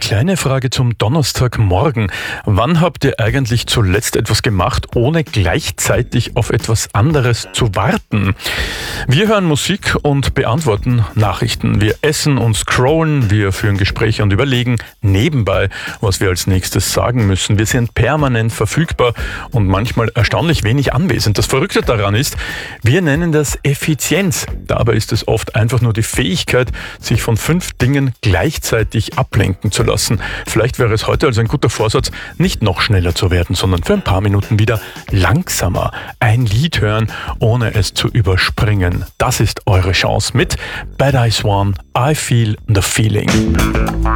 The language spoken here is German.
kleine Frage zum Donnerstagmorgen. Wann habt ihr eigentlich zuletzt etwas gemacht, ohne gleichzeitig auf etwas anderes zu warten? Wir hören Musik und beantworten Nachrichten. Wir essen und scrollen, wir führen Gespräche und überlegen nebenbei, was wir als nächstes sagen müssen. Wir sind permanent verfügbar und manchmal erstaunlich wenig anwesend. Das Verrückte daran ist, wir nennen das Effizienz. Dabei ist es oft einfach nur die Fähigkeit, sich von 5 Dingen gleichzeitig ablenken zu lassen. Vielleicht wäre es heute also ein guter Vorsatz, nicht noch schneller zu werden, sondern für ein paar Minuten wieder langsamer ein Lied hören, ohne es zu überspringen. Das ist eure Chance mit Bad Eyes One, I Feel the Feeling.